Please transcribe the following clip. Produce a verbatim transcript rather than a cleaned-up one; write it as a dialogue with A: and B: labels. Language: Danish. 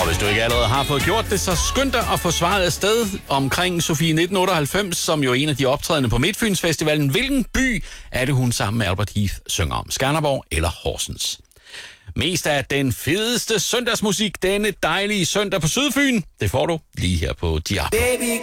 A: Og hvis du ikke allerede har fået gjort det, så skynd dig at få svaret afsted omkring Sofie nitten otteoghalvfems, som jo er en af de optrædende på Midtfynsfestivalen. Hvilken by er det, hun sammen med Albert Heath synger om? Skanderborg eller Horsens? Mest af den fedeste søndagsmusik denne dejlige søndag på Sydfyn, det får du lige her på Diablo.